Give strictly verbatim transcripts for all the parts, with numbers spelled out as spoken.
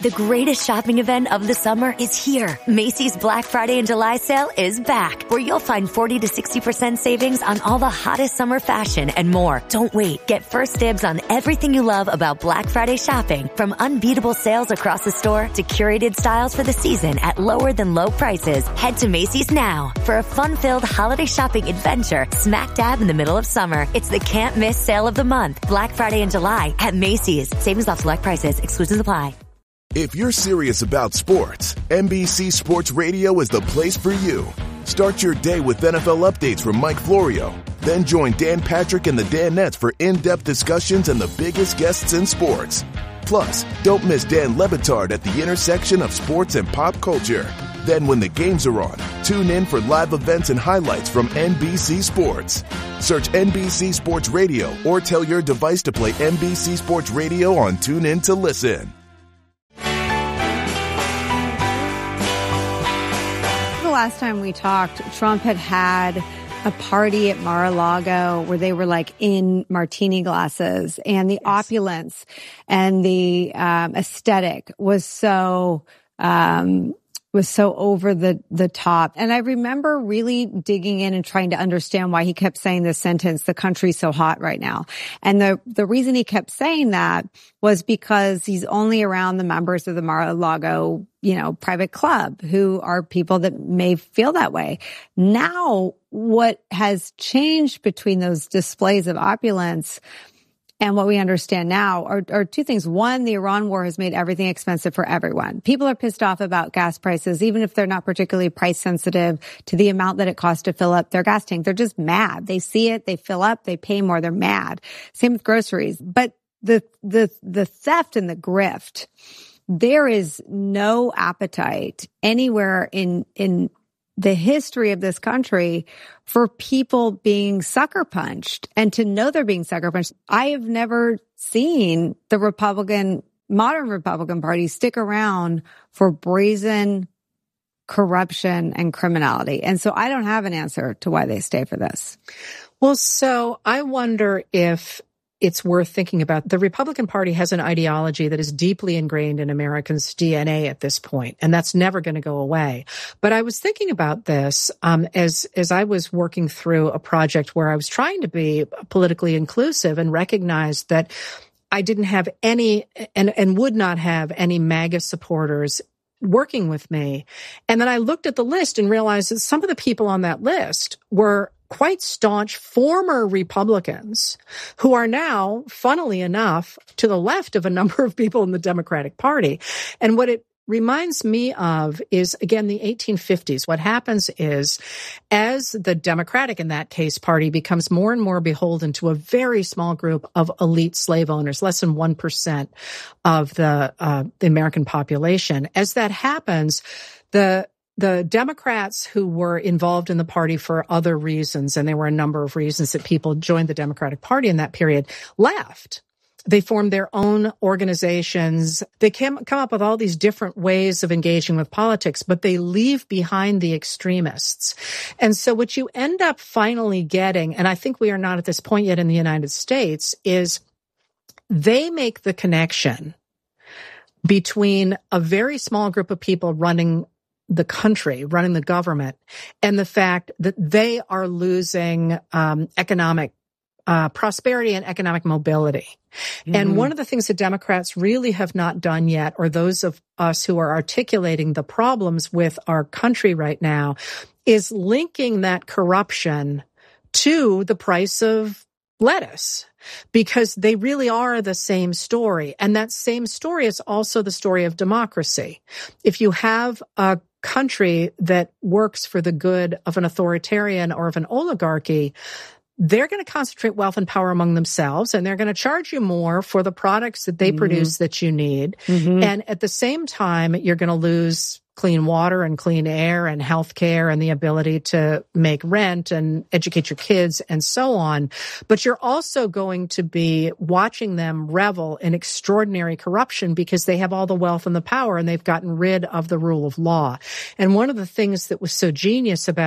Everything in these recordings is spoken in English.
The greatest shopping event of the summer is here. Macy's Black Friday and July sale is back, where you'll find forty to sixty percent savings on all the hottest summer fashion and more. Don't wait. Get first dibs on everything you love about Black Friday shopping, from unbeatable sales across the store to curated styles for the season at lower than low prices. Head to Macy's now for a fun-filled holiday shopping adventure smack dab in the middle of summer. It's the can't miss sale of the month. Black Friday and July at Macy's. Savings off select prices. Exclusions apply. If you're serious about sports, N B C Sports Radio is the place for you. Start your day with N F L updates from Mike Florio. Then join Dan Patrick and the Danettes for in-depth discussions and the biggest guests in sports. Plus, don't miss Dan Le Batard at the intersection of sports and pop culture. Then when the games are on, tune in for live events and highlights from N B C Sports. Search N B C Sports Radio or tell your device to play N B C Sports Radio on TuneIn to listen. Last time we talked, Trump had had a party at Mar-a-Lago where they were like in martini glasses, and the yes. opulence and the um, aesthetic was so um was so over the the top. And I remember really digging in and trying to understand why he kept saying this sentence, "The country's so hot right now." And the the reason he kept saying that was because he's only around the members of the Mar-a-Lago, you know, private club, who are people that may feel that way. Now, what has changed between those displays of opulence and what we understand now are, are two things. One, the Iran war has made everything expensive for everyone. People are pissed off about gas prices, even if they're not particularly price sensitive to the amount that it costs to fill up their gas tank. They're just mad. They see it, they fill up, they pay more, they're mad. Same with groceries. But the, the, the theft and the grift, there is no appetite anywhere in, in the history of this country for people being sucker punched, and to know they're being sucker punched. I have never seen the Republican, modern Republican Party stick around for brazen corruption and criminality. And so I don't have an answer to why they stay for this. Well, so I wonder if it's worth thinking about. The Republican Party has an ideology that is deeply ingrained in Americans' D N A at this point, and that's never going to go away. But I was thinking about this um, as as I was working through a project where I was trying to be politically inclusive and recognize that I didn't have any and, and would not have any MAGA supporters working with me. And then I looked at the list and realized that some of the people on that list were quite staunch former Republicans who are now, funnily enough, to the left of a number of people in the Democratic Party. And what it reminds me of is, again, the eighteen fifties. What happens is, as the Democratic, in that case, party becomes more and more beholden to a very small group of elite slave owners, less than one percent of the, uh, the American population, as that happens, the The Democrats who were involved in the party for other reasons, and there were a number of reasons that people joined the Democratic Party in that period, left. They formed their own organizations. They came, come up with all these different ways of engaging with politics, but they leave behind the extremists. And so what you end up finally getting, and I think we are not at this point yet in the United States, is they make the connection between a very small group of people running the country, running the government, and the fact that they are losing um, economic uh, prosperity and economic mobility. Mm-hmm. And one of the things that Democrats really have not done yet, or those of us who are articulating the problems with our country right now, is linking that corruption to the price of lettuce, because they really are the same story. And that same story is also the story of democracy. If you have a country that works for the good of an authoritarian or of an oligarchy, they're going to concentrate wealth and power among themselves, and they're going to charge you more for the products that they mm-hmm. produce that you need. Mm-hmm. And at the same time, you're going to lose clean water and clean air and health care and the ability to make rent and educate your kids and so on. But you're also going to be watching them revel in extraordinary corruption because they have all the wealth and the power, and they've gotten rid of the rule of law. And one of the things that was so genius about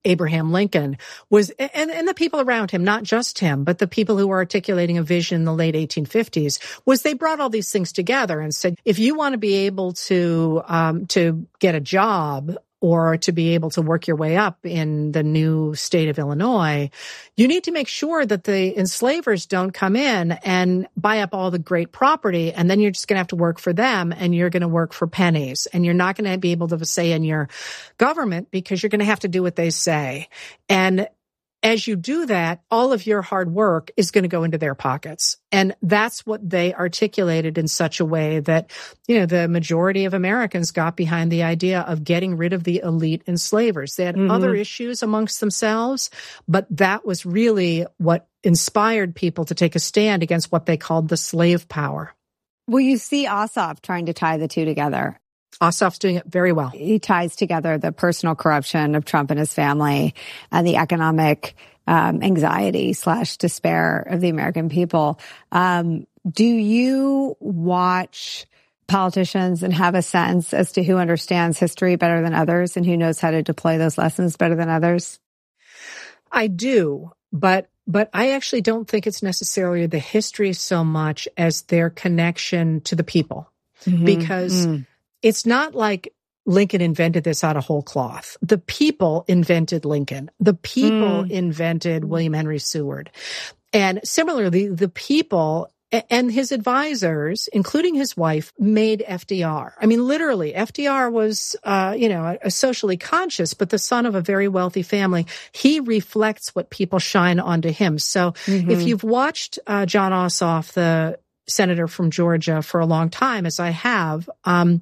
Abraham Lincoln was, and, and the people around him, not just him, but the people who were articulating a vision in the late eighteen fifties, was they brought all these things together and said, if you want to be able to, um, to get a job or to be able to work your way up in the new state of Illinois, you need to make sure that the enslavers don't come in and buy up all the great property, and then you're just going to have to work for them, and you're going to work for pennies, and you're not going to be able to have a say in your government because you're going to have to do what they say. And as you do that, all of your hard work is going to go into their pockets. And that's what they articulated in such a way that, you know, the majority of Americans got behind the idea of getting rid of the elite enslavers. They had mm-hmm. other issues amongst themselves, but that was really what inspired people to take a stand against what they called the slave power. Well, you see Ossoff trying to tie the two together. Ossoff's doing it very well. He ties together the personal corruption of Trump and his family and the economic um, anxiety slash despair of the American people. Um, do you watch politicians and have a sense as to who understands history better than others and who knows how to deploy those lessons better than others? I do, but But I actually don't think it's necessarily the history so much as their connection to the people. Mm-hmm. Because mm. it's not like Lincoln invented this out of whole cloth. The people invented Lincoln. The people mm. invented William Henry Seward. And similarly, the people and his advisors, including his wife, made F D R. I mean, literally, F D R was, uh, you know, a socially conscious, but the son of a very wealthy family. He reflects what people shine onto him. So mm-hmm. if you've watched uh, Jon Ossoff, the senator from Georgia, for a long time, as I have, um,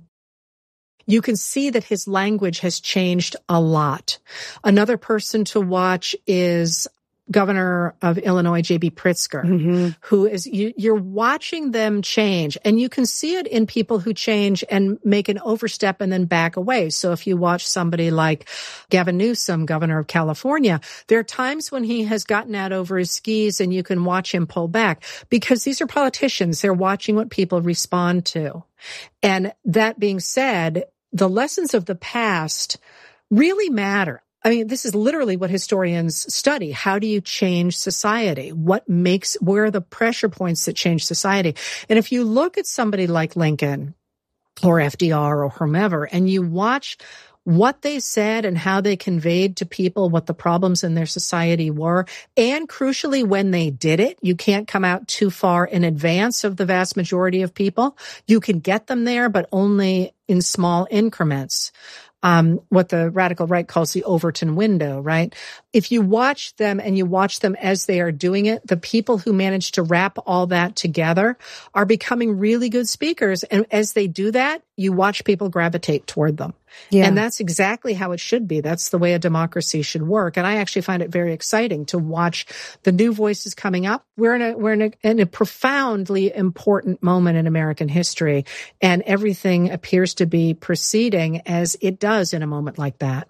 you can see that his language has changed a lot. Another person to watch is Governor of Illinois, J B Pritzker, mm-hmm. who is, you, you're watching them change, and you can see it in people who change and make an overstep and then back away. So if you watch somebody like Gavin Newsom, governor of California, there are times when he has gotten out over his skis and you can watch him pull back, because these are politicians. They're watching what people respond to. And that being said, the lessons of the past really matter. I mean, this is literally what historians study. How do you change society? What makes, where are the pressure points that change society? And if you look at somebody like Lincoln or F D R or whomever, and you watch what they said and how they conveyed to people what the problems in their society were, and crucially, when they did it, you can't come out too far in advance of the vast majority of people. You can get them there, but only in small increments. Um, what the radical right calls the Overton window, right? If you watch them and you watch them as they are doing it, the people who manage to wrap all that together are becoming really good speakers. And as they do that, you watch people gravitate toward them. Yeah. And that's exactly how it should be. That's the way a democracy should work. And I actually find it very exciting to watch the new voices coming up. We're in a, we're in a, in a profoundly important moment in American history, and everything appears to be proceeding as it does in a moment like that.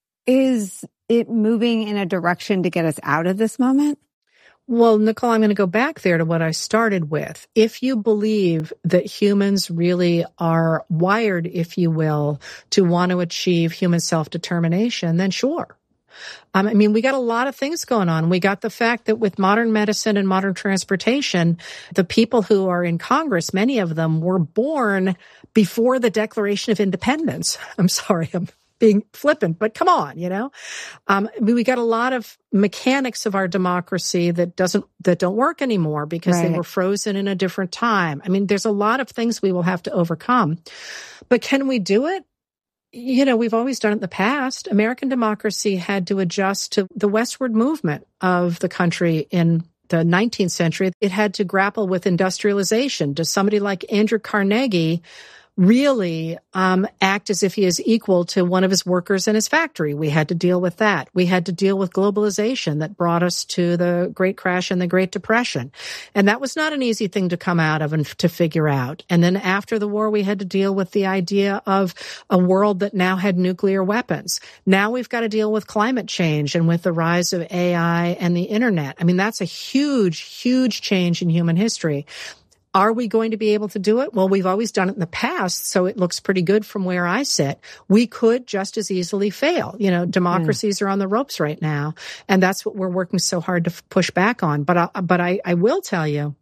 Is it moving in a direction to get us out of this moment? Well, Nicole, I'm going to go back there to what I started with. If you believe that humans really are wired, if you will, to want to achieve human self-determination, then sure. Um, I mean, we got a lot of things going on. We got the fact that with modern medicine and modern transportation, the people who are in Congress, many of them were born before the Declaration of Independence. I'm sorry, I'm being flippant, but come on, you know, um, we got a lot of mechanics of our democracy that doesn't, that don't work anymore because right. they were frozen in a different time. I mean, there's a lot of things we will have to overcome, but can we do it? You know, we've always done it in the past. American democracy had to adjust to the westward movement of the country in the nineteenth century. It had to grapple with industrialization. Does somebody like Andrew Carnegie really um, act as if he is equal to one of his workers in his factory? We had to deal with that. We had to deal with globalization that brought us to the Great Crash and the Great Depression. And that was not an easy thing to come out of and to figure out. And then after the war, we had to deal with the idea of a world that now had nuclear weapons. Now we've got to deal with climate change and with the rise of A I and the internet. I mean, that's a huge, huge change in human history. Are we going to be able to do it? Well, we've always done it in the past, so it looks pretty good from where I sit. We could just as easily fail. You know, democracies mm. are on the ropes right now, and that's what we're working so hard to f- push back on. But I, but I, I will tell you,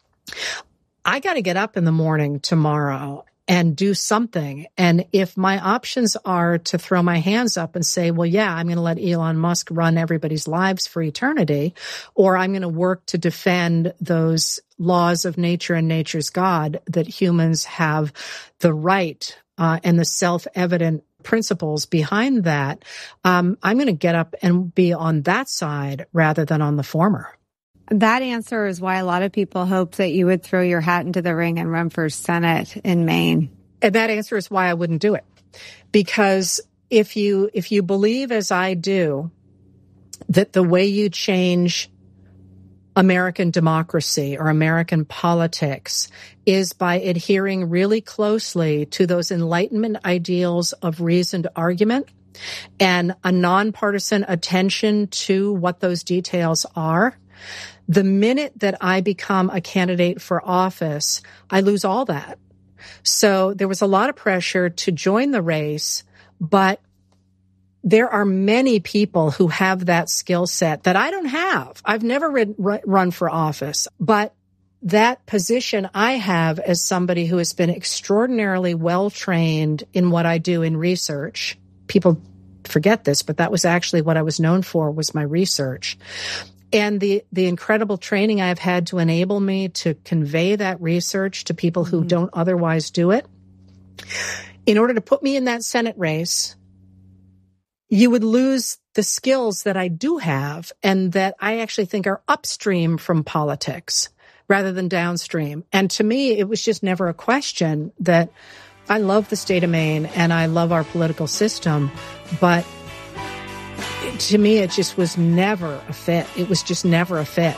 I got to get up in the morning tomorrow and do something. And if my options are to throw my hands up and say, well, yeah, I'm going to let Elon Musk run everybody's lives for eternity, or I'm going to work to defend those laws of nature and nature's God, that humans have the right uh, and the self-evident principles behind that, um, I'm going to get up and be on that side rather than on the former. That answer is why a lot of people hope that you would throw your hat into the ring and run for Senate in Maine. And that answer is why I wouldn't do it. Because if you, if you believe, as I do, that the way you change American democracy or American politics is by adhering really closely to those Enlightenment ideals of reasoned argument and a nonpartisan attention to what those details are, the minute that I become a candidate for office, I lose all that. So there was a lot of pressure to join the race, but there are many people who have that skill set that I don't have. I've never read, run for office, but that position I have as somebody who has been extraordinarily well trained in what I do in research. People forget this, but that was actually what I was known for, was my research. And the, the incredible training I've had to enable me to convey that research to people who mm-hmm. don't otherwise do it. In order to put me in that Senate race, you would lose the skills that I do have and that I actually think are upstream from politics rather than downstream. And to me, it was just never a question that I love the state of Maine and I love our political system, but to me, it just was never a fit. It was just never a fit.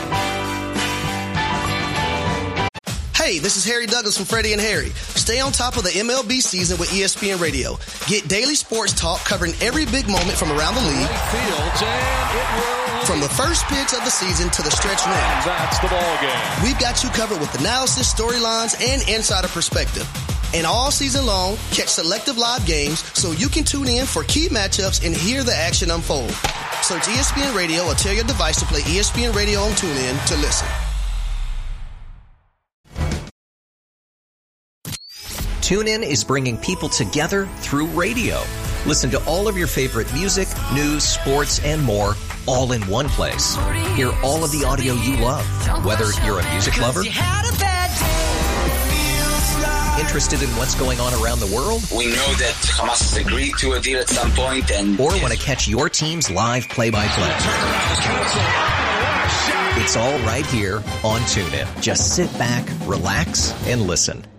Hey, this is Harry Douglas from Freddie and Harry. Stay on top of the M L B season with E S P N Radio. Get daily sports talk covering every big moment from around the league. From the first pitch of the season to the stretch run. That's the ball game. We've got you covered with analysis, storylines, and insider perspective. And all season long, catch selective live games so you can tune in for key matchups and hear the action unfold. Search E S P N Radio or tell your device to play E S P N Radio on TuneIn to listen. TuneIn is bringing people together through radio. Listen to all of your favorite music, news, sports, and more, all in one place. Hear all of the audio you love, whether you're a music lover, interested in what's going on around the world? We know that Hamas has agreed to a deal at some point, and or want to catch your team's live play-by-play. It's all right here on TuneIn. Just sit back, relax, and listen.